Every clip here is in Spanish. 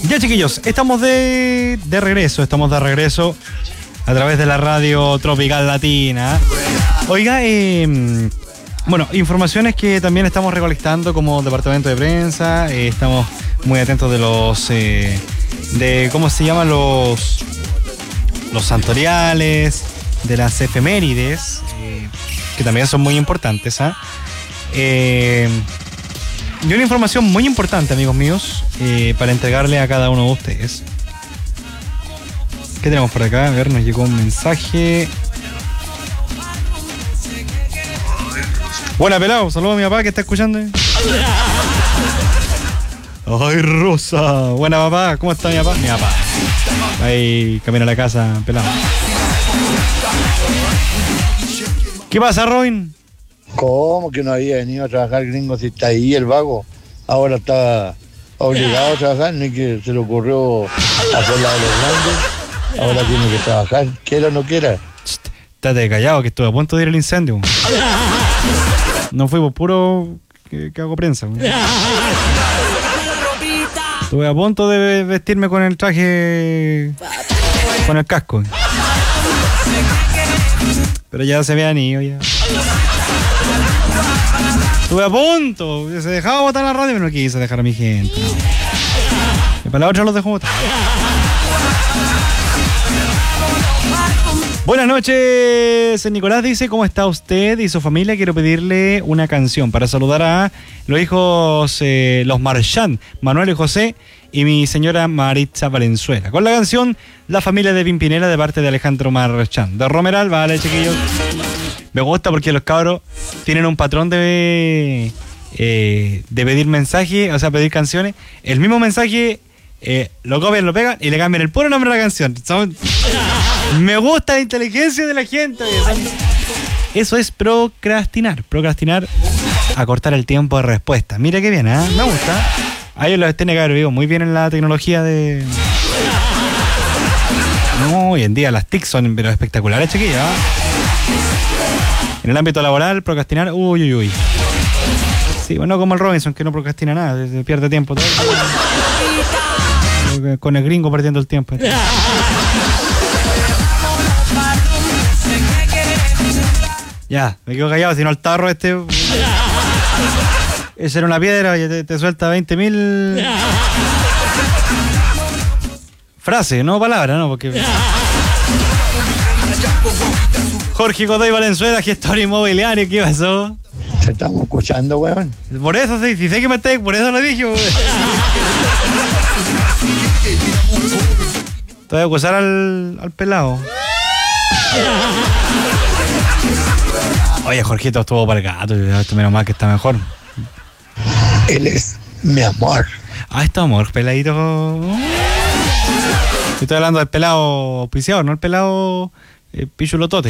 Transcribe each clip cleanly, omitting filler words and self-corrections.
Ya, chiquillos, estamos de regreso a través de la radio Tropical Latina. Oiga, bueno, informaciones que también estamos recolectando como departamento de prensa. Estamos muy atentos de los, de cómo se llaman los santoriales, de las efemérides, que también son muy importantes, ¿ah? Y una información muy importante, amigos míos, para entregarle a cada uno de ustedes. ¿Qué tenemos por acá? A ver, nos llegó un mensaje. Buena, pelado. Saludos a mi papá que está escuchando. Ay, Rosa. Buena, papá. ¿Cómo está mi papá? Mi papá. Ahí camina a la casa, pelado. ¿Qué pasa, Robin? ¿Cómo que no había venido a trabajar, gringo, si está ahí el vago? Ahora está obligado a trabajar, ni que se le ocurrió hacer la de los grandes. Ahora tiene que trabajar, quiera o no quiera. Estate callado, que estuve a punto de ir al incendio. No fui por puro que hago prensa. Estuve a punto de vestirme con el traje, con el casco. Pero ya se habían ido ya. Estuve a punto. Se dejaba botar la radio, pero no quise dejar a mi gente. Y para la otra los dejo botar. Buenas noches, Nicolás dice, ¿cómo está usted y su familia? Quiero pedirle una canción para saludar a los hijos, los Marchand, Manuel y José, y mi señora Maritza Valenzuela. Con la canción La familia de Pimpinela de parte de Alejandro Marchand. De Romeral, vale, chiquillos. Me gusta porque los cabros tienen un patrón de pedir mensajes, o sea, pedir canciones. El mismo mensaje lo copian, lo pegan y le cambian el puro nombre de la canción. Me gusta la inteligencia de la gente. Eso es procrastinar. Procrastinar, acortar el tiempo de respuesta. Mira qué bien, ¿eh? Me gusta. A ellos los tiene que haber vivido muy bien en la tecnología de... No, hoy en día las TIC son pero espectaculares, chiquillos. En el ámbito laboral, procrastinar, uy. Sí, bueno, como el Robinson, que no procrastina nada, se pierde tiempo todo. Con el gringo perdiendo el tiempo. Ya, me quedo callado, si no el tarro este... Esa era una piedra y te suelta 20.000 frases, no palabras, ¿no? Porque... Jorge Godoy Valenzuela, gestor inmobiliario, ¿qué pasó? Te estamos escuchando, weón. Por eso, sí, si sé que me esté, por eso lo dije, weón. Te voy a acusar al pelado. Oye, Jorgito estuvo para el gato, esto menos mal que está mejor. Él es mi amor. Ah, está amor, peladito. Estoy hablando del pelado auspiciador, no el pelado pichulotote.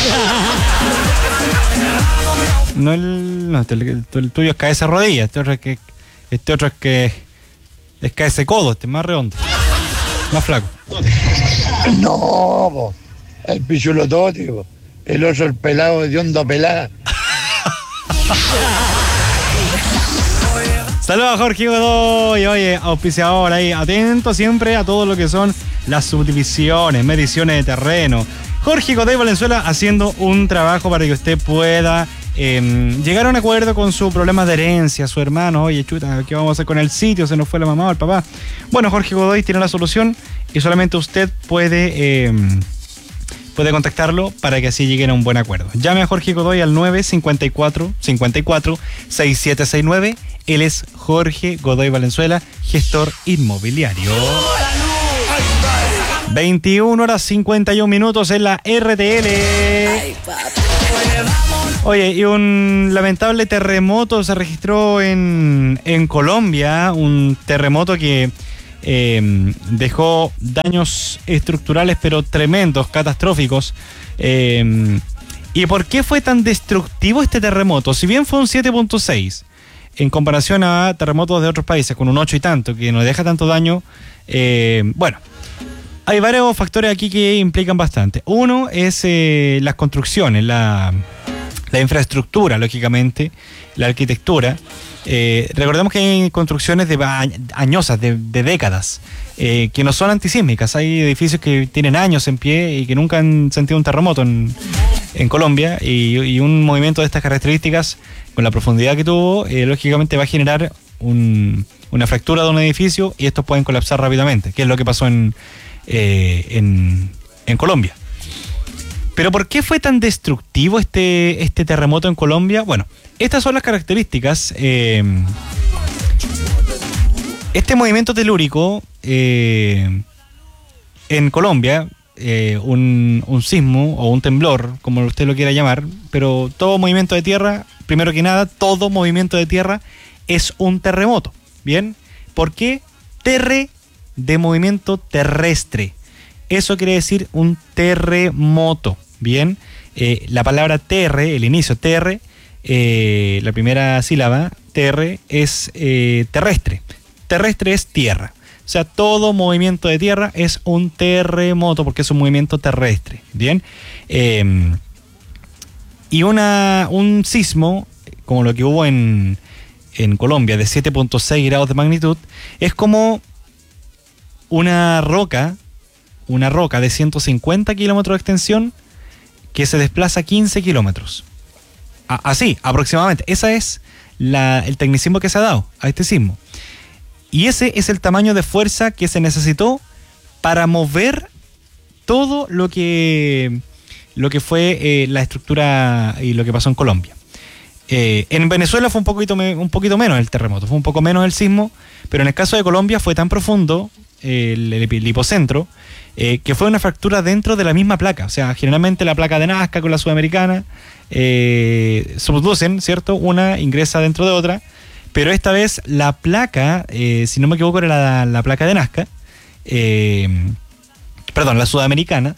No el tuyo es cabeza rodilla, este otro es que es cabeza codo, este es más redondo, más flaco. No, po. El pichulotote, po. El otro el pelado de onda pelada. Saludos a Jorge Godoy, oye, auspiciador ahí, atento siempre a todo lo que son las subdivisiones, mediciones de terreno. Jorge Godoy Valenzuela haciendo un trabajo para que usted pueda llegar a un acuerdo con su problema de herencia, su hermano. Oye, chuta, ¿qué vamos a hacer con el sitio? Se nos fue la mamá o el papá. Bueno, Jorge Godoy tiene la solución y solamente usted puede contactarlo para que así lleguen a un buen acuerdo. Llame a Jorge Godoy al 954-54-6769. Él es Jorge Godoy Valenzuela, gestor inmobiliario. 21:51 en la RTL. Oye, y un lamentable terremoto se registró en Colombia, un terremoto que dejó daños estructurales pero tremendos, catastróficos. ¿Y por qué fue tan destructivo este terremoto? Si bien fue un 7.6 en comparación a terremotos de otros países con un 8 y tanto, que no deja tanto daño, bueno, hay varios factores aquí que implican bastante. Uno es las construcciones, la infraestructura, lógicamente, la arquitectura. Recordemos que hay construcciones añosas, de décadas, que no son antisísmicas. Hay edificios que tienen años en pie y que nunca han sentido un terremoto en Colombia, y un movimiento de estas características, con la profundidad que tuvo, lógicamente va a generar una fractura de un edificio, y estos pueden colapsar rápidamente, que es lo que pasó en Colombia. Pero ¿por qué fue tan destructivo este terremoto en Colombia? Bueno, estas son las características. Este movimiento telúrico en Colombia, un sismo o un temblor, como usted lo quiera llamar, pero todo movimiento de tierra, primero que nada, todo movimiento de tierra es un terremoto. ¿Bien? ¿Por qué? De movimiento terrestre. Eso quiere decir un terremoto. Bien, la palabra TR, el inicio TR, la primera sílaba, TR, es terrestre. Terrestre es tierra. O sea, todo movimiento de tierra es un terremoto porque es un movimiento terrestre. Bien, y un sismo, como lo que hubo en Colombia, de 7.6 grados de magnitud, es como una roca de 150 kilómetros de extensión que se desplaza 15 kilómetros. Así, aproximadamente. Ese es el tecnicismo que se ha dado a este sismo. Y ese es el tamaño de fuerza que se necesitó para mover todo lo que fue la estructura y lo que pasó en Colombia. En Venezuela fue un poquito menos el terremoto, fue un poco menos el sismo, pero en el caso de Colombia fue tan profundo el hipocentro, que fue una fractura dentro de la misma placa. O sea, generalmente la placa de Nazca con la sudamericana subducen, ¿cierto? Una ingresa dentro de otra, pero esta vez la placa, si no me equivoco, era la placa de Nazca, la sudamericana,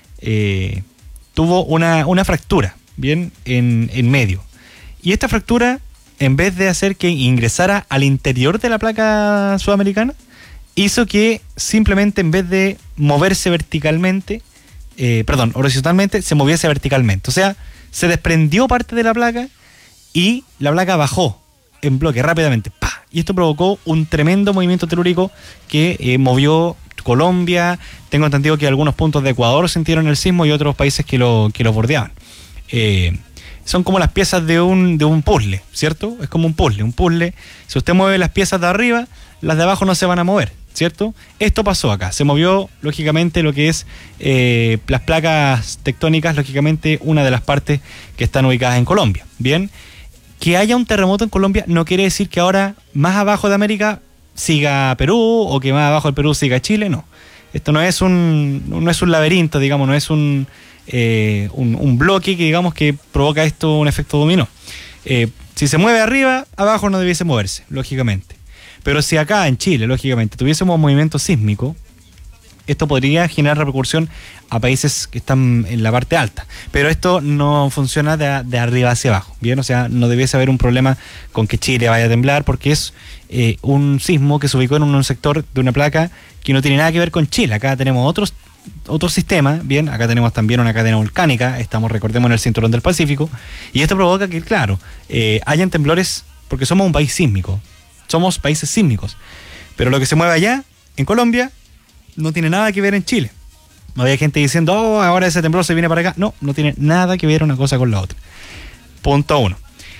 tuvo una fractura, bien, en medio. Y esta fractura, en vez de hacer que ingresara al interior de la placa sudamericana, hizo que simplemente, en vez de moverse horizontalmente, se moviese verticalmente. O sea, se desprendió parte de la placa y la placa bajó en bloque rápidamente. ¡Pah! Y esto provocó un tremendo movimiento telúrico que movió Colombia. Tengo entendido que algunos puntos de Ecuador sintieron el sismo y otros países que lo bordeaban. Son como las piezas de un puzzle, ¿cierto? Es como un puzzle. Si usted mueve las piezas de arriba, las de abajo no se van a mover, ¿cierto? Esto pasó acá. Se movió, lógicamente, lo que es las placas tectónicas, lógicamente, una de las partes que están ubicadas en Colombia. Bien, que haya un terremoto en Colombia no quiere decir que ahora más abajo de América siga Perú o que más abajo del Perú siga Chile, no. Esto no es un laberinto, digamos, no es un bloque que, digamos, que provoca esto un efecto dominó. Si se mueve arriba, abajo no debiese moverse, lógicamente. Pero si acá en Chile, lógicamente, tuviésemos movimiento sísmico, esto podría generar repercusión a países que están en la parte alta. Pero esto no funciona de arriba hacia abajo, ¿bien? O sea, no debiese haber un problema con que Chile vaya a temblar, porque es un sismo que se ubicó en un sector de una placa que no tiene nada que ver con Chile. Acá tenemos otro sistema, bien, acá tenemos también una cadena volcánica, recordemos, en el cinturón del Pacífico, y esto provoca que, claro, hayan temblores, porque somos un país sísmico, somos países sísmicos, pero lo que se mueve allá, en Colombia, no tiene nada que ver en Chile. Había gente diciendo, ahora ese temblor se viene para acá. No tiene nada que ver una cosa con la otra. Punto 1.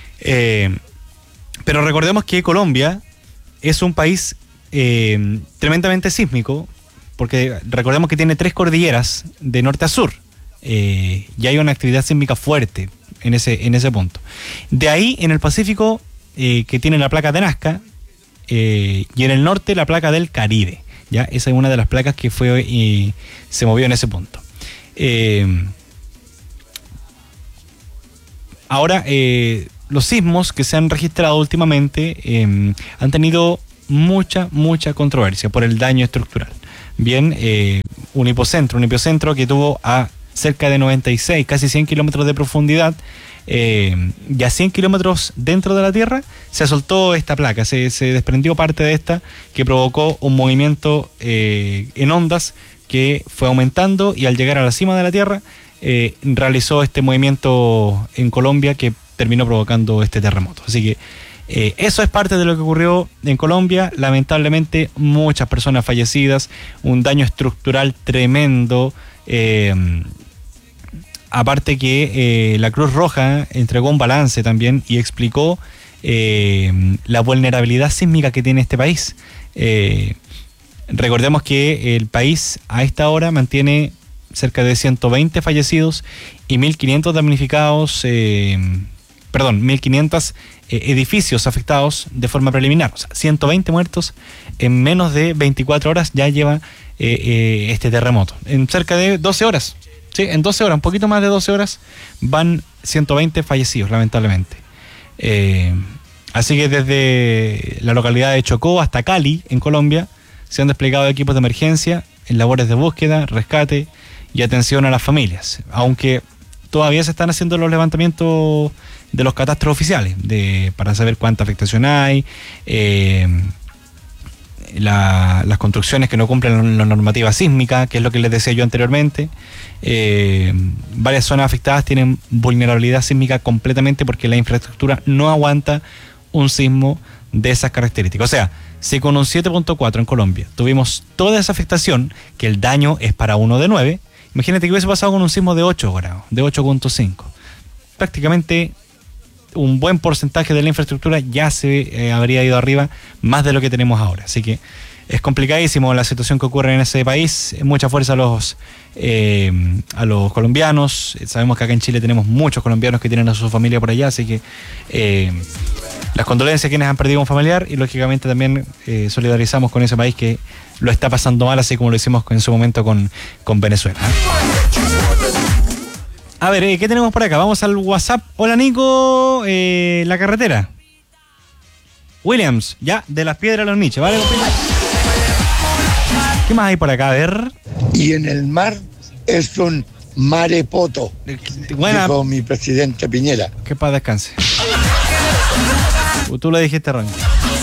Pero recordemos que Colombia es un país tremendamente sísmico, porque recordemos que tiene 3 cordilleras de norte a sur, y hay una actividad sísmica fuerte en ese punto. De ahí, en el Pacífico, que tiene la placa de Nazca, y en el norte la placa del Caribe. ¿Ya? Esa es una de las placas que fue y se movió en ese punto. Ahora, los sismos que se han registrado últimamente han tenido mucha controversia por el daño estructural. Bien, un epicentro que tuvo a cerca de 96, casi 100 kilómetros de profundidad, y a 100 kilómetros dentro de la Tierra, se soltó esta placa, se desprendió parte de esta, que provocó un movimiento en ondas que fue aumentando, y al llegar a la cima de la Tierra realizó este movimiento en Colombia que terminó provocando este terremoto. Así que Eso es parte de lo que ocurrió en Colombia. Lamentablemente, muchas personas fallecidas, un daño estructural tremendo. Aparte que la Cruz Roja entregó un balance también y explicó la vulnerabilidad sísmica que tiene este país. Recordemos que el país a esta hora mantiene cerca de 120 fallecidos y 1.500 damnificados, 1.500 edificios afectados de forma preliminar. O sea, 120 muertos en menos de 24 horas ya lleva este terremoto. En cerca de 12 horas, ¿sí? En 12 horas, un poquito más de 12 horas, van 120 fallecidos, lamentablemente. Así que desde la localidad de Chocó hasta Cali, en Colombia, se han desplegado equipos de emergencia en labores de búsqueda, rescate y atención a las familias, aunque todavía se están haciendo los levantamientos de los catastros oficiales para saber cuánta afectación hay, las construcciones que no cumplen la normativa sísmica, que es lo que les decía yo anteriormente. Varias zonas afectadas tienen vulnerabilidad sísmica completamente porque la infraestructura no aguanta un sismo de esas características. O sea, si con un 7.4 en Colombia tuvimos toda esa afectación, que el daño es para 1 de 9, imagínate que hubiese pasado con un sismo de 8 grados, de 8.5. Prácticamente un buen porcentaje de la infraestructura ya se habría ido arriba, más de lo que tenemos ahora. Así que es complicadísimo la situación que ocurre en ese país. Mucha fuerza a los colombianos. Sabemos que acá en Chile tenemos muchos colombianos que tienen a su familia por allá, así que las condolencias a quienes han perdido un familiar y lógicamente también solidarizamos con ese país que lo está pasando mal, así como lo hicimos en su momento con Venezuela. A ver, ¿qué tenemos por acá? Vamos al WhatsApp. Hola Nico, la carretera. Williams, ya, de Las Piedras a Los Niches, ¿vale? ¿Qué más hay por acá? A ver. Y en el mar es un marepoto, Buena. dijo mi presidente Piñera. Que paz descanse. Tú lo dijiste, Ron.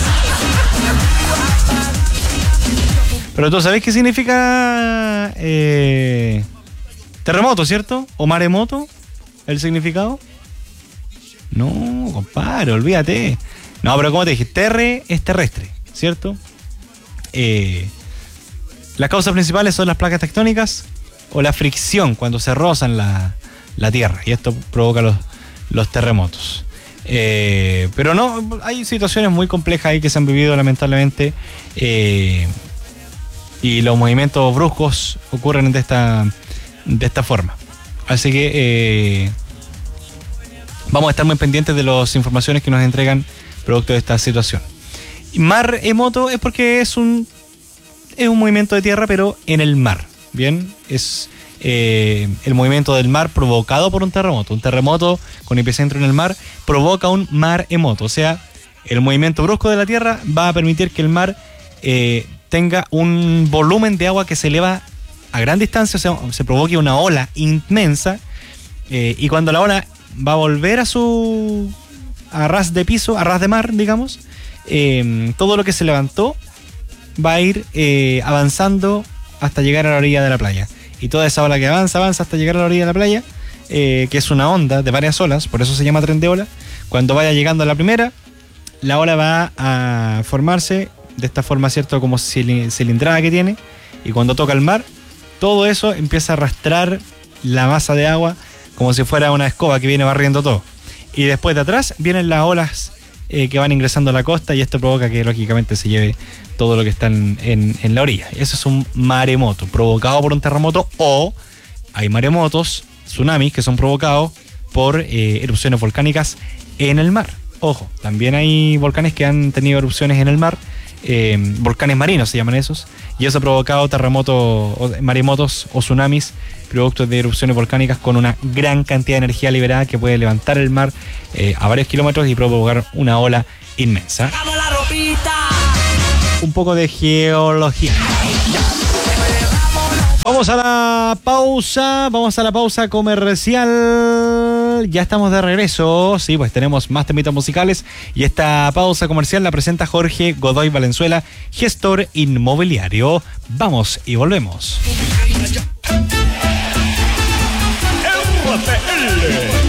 Pero tú sabés qué significa terremoto, ¿cierto? O maremoto, el significado. No, compadre, olvídate. No, pero como te dije, terre es terrestre, ¿cierto? Las causas principales son las placas tectónicas o la fricción cuando se rozan la tierra, y esto provoca los terremotos. Pero no, hay situaciones muy complejas ahí que se han vivido lamentablemente, y los movimientos bruscos ocurren de esta forma. Así que vamos a estar muy pendientes de las informaciones que nos entregan producto de esta situación. Maremoto es porque es un movimiento de tierra, pero en el mar. Bien, es el movimiento del mar provocado por un terremoto. Un terremoto con epicentro en el mar provoca un maremoto. O sea, el movimiento brusco de la tierra va a permitir que el mar tenga un volumen de agua que se eleva a gran distancia, o sea, se provoque una ola inmensa, y cuando la ola va a volver a ras de piso, a ras de mar, digamos, todo lo que se levantó va a ir avanzando hasta llegar a la orilla de la playa. Y toda esa ola que avanza hasta llegar a la orilla de la playa, que es una onda de varias olas, por eso se llama tren de ola. Cuando vaya llegando a la primera, la ola va a formarse de esta forma, ¿cierto? Como cilindrada que tiene, y cuando toca el mar, todo eso empieza a arrastrar la masa de agua como si fuera una escoba que viene barriendo todo. Y después de atrás vienen las olas que van ingresando a la costa, y esto provoca que lógicamente se lleve todo lo que está en la orilla. Eso es un maremoto provocado por un terremoto, o hay maremotos, tsunamis, que son provocados por erupciones volcánicas en el mar. Ojo, también hay volcanes que han tenido erupciones en el mar, volcanes marinos se llaman esos, y eso ha provocado terremotos, maremotos o tsunamis producto de erupciones volcánicas con una gran cantidad de energía liberada que puede levantar el mar a varios kilómetros y provocar una ola inmensa. Un poco de geología. Vamos a la pausa comercial. Ya estamos de regreso. Sí, pues tenemos más temitas musicales, y esta pausa comercial la presenta Jorge Godoy Valenzuela, gestor inmobiliario. Vamos y volvemos.